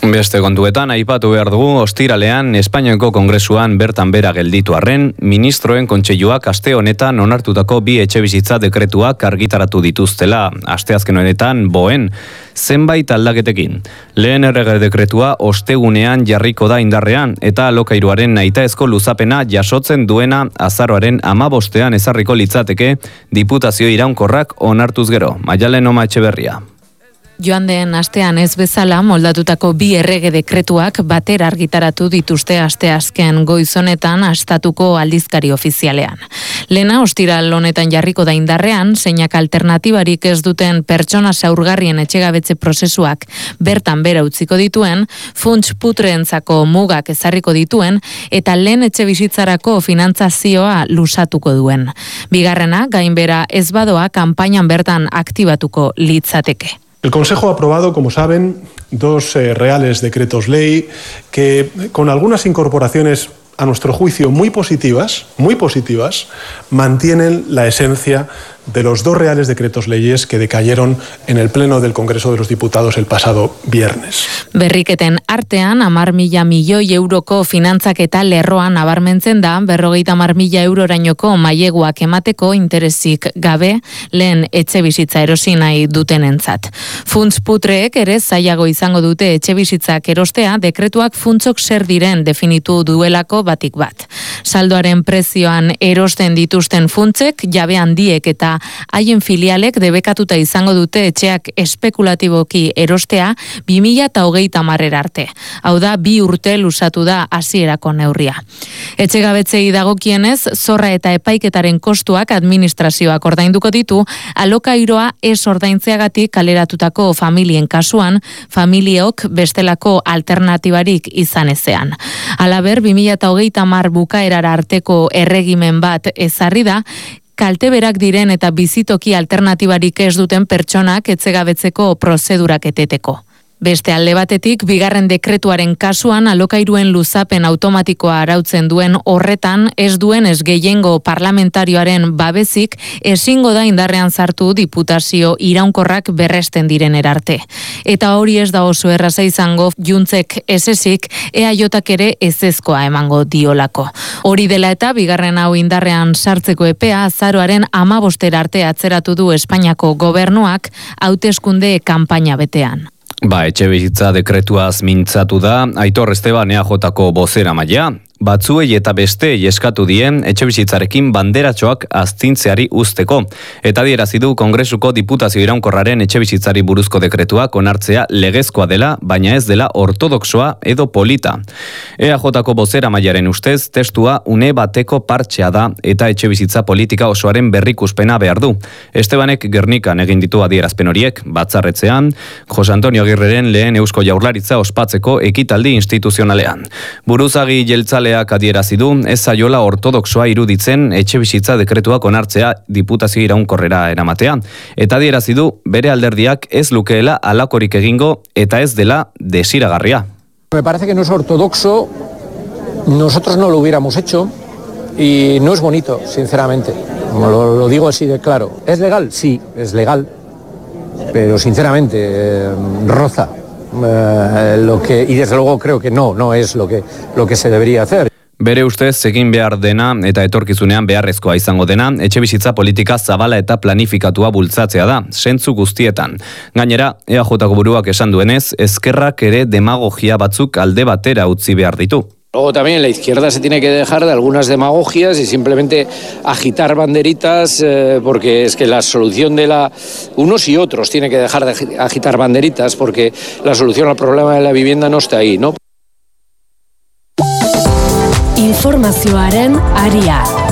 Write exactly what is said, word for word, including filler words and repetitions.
Beste kontuetan aipatu behar dugu ostiralean Espainiako Kongresuan bertan bera gelditu arren, ministroen kontseiluak aste honetan onartutako bi etxebizitza dekretuak argitaratu dituztela. Asteazken honetan boen zenbait aldaketekin. Lehen errege dekretua ostegunean jarriko da indarrean eta alokairuaren nahitaezko luzapena jasotzen duena azaroaren hamabostean ezarriko litzateke diputazio iraunkorrak onartuz gero. Maialen Oma Etxeberria. Joan den astean ez bezala moldatutako bi errege dekretuak batera argitaratu dituzte asteazken goizonetan astatuko aldizkari ofizialean. Lena ostiral honetan jarriko da indarrean, zeinak alternatibarik ez duten pertsona zaurgarrien etxegabetze prozesuak bertan bera utziko dituen, funts putreentzako mugak ezarriko dituen eta lehen etxe bizitzarako finantzazioa lusatuko duen. Bigarrena, gainbera ez badoa kanpainan bertan aktibatuko litzateke. El Consejo ha aprobado, como saben, dos eh, reales decretos ley que, con algunas incorporaciones a nuestro juicio muy positivas, muy positivas, mantienen la esencia de los dos reales decretos leyes que decayeron en el Pleno del Congreso de los Diputados el pasado viernes. Berriketen artean, amar mila milioi euroko finantzaketa lerroan nabarmentzen da, berrogeita amar mila eurorainoko maileguak emateko interesik gabe lehen etxe bizitza erosi nahi dutenentzat. Funts putreek ere zailago izango dute etxe bizitzak erostea, dekretuak funtsok zer diren definitu duelako batik bat. Saldoaren prezioan erosten dituzten funtsek, jabe handiek eta haien filialek debekatuta izango dute etxeak espekulatiboki erostea bi mila hogeita hamarera arte. Hau da, bi urte luzatu da hasierako neurria. Etxegabetzei dagokienez, zorra eta epaiketaren kostuak administrazioak ordainduko ditu, alokairoa ez ordaintzeagatik kaleratutako familien kasuan, familiok bestelako alternatibarik izan ezean. Halaber, bi mila hogeita hamar bukaerara arteko erregimen bat ezarri da, kalteberak diren eta bizitoki alternatibarik ez duten pertsonak etxegabetzeko prozedurak eteteko. Beste alde batetik, bigarren dekretuaren kasuan alokairuen luzapen automatikoa arautzen duen horretan ez duen ez gehiengo parlamentarioaren babesik ezingo da indarrean sartu diputazio iraunkorrak berresten diren erarte. Eta hori ez da oso erraza izango juntzek esezik E A Jak ere ezezkoa emango diolako. Hori dela eta bigarren hau indarrean sartzeko epea azaroaren hamabostera arte atzeratu du Espainiako gobernuak hauteskunde kanpaina betean. Ba, etxe bizitza dekretuaz mintzatu da, Aitor Esteban E A Jko bozeramailea. Batzuei eta bestei eskatu dien etxe bizitzarekin banderatxoak aztintzeari uzteko. Eta adierazi du Kongresuko Diputazio Iraunkorraren etxe bizitzari buruzko dekretuak onartzea legezkoa dela, baina ez dela ortodoxoa edo polita. E A Jko bozeramailearen ustez, testua une bateko partxea da eta etxe bizitza politika osoaren berrikuspena behar du. Estebanek Gernikan egin ditu adierazpen horiek, batzarretzean, Jose Antonio Agirreren lehen Eusko Jaurlaritza ospatzeko ekitaldi instituzionalean. Buruzagi jeltzale adierazi du, ez zaiola ortodoxoa iruditzen etxe bizitza dekretuak onartzea diputazio iraunkorrera eramatea. Eta adierazi du, bere alderdiak ez lukeela alakorik egingo eta ez dela desiragarria. Me parece que no es ortodoxo, nosotros no lo hubiéramos hecho y no es bonito, sinceramente. Lo, lo digo así de claro. ¿Es legal? Sí, es legal, pero sinceramente eh, roza. Uh, lo que, y desde luego creo que no, no es lo que, lo que se debería hacer. Bere ustez egin behar dena eta etorkizunean beharrezkoa izango dena, etxe bizitza politika zabala eta planifikatua bultzatzea da, sentzu guztietan. Gainera, E A Jko buruak esan duenez, ezkerrak ere demagogia batzuk alde batera utzi behar ditu. Luego también la izquierda se tiene que dejar de algunas demagogias y simplemente agitar banderitas, eh, porque es que la solución de la... Unos y otros tienen que dejar de agitar banderitas porque la solución al problema de la vivienda no está ahí, ¿no? Informazioaren aria.